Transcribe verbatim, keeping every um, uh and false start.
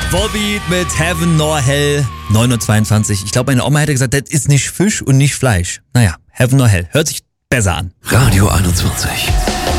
Volbeat mit Heaven nor Hell, neun Uhr zweiundzwanzig. Ich glaube, meine Oma hätte gesagt, das ist nicht Fisch und nicht Fleisch. Naja, Heaven nor Hell. Hört sich besser an. Radio einundzwanzig.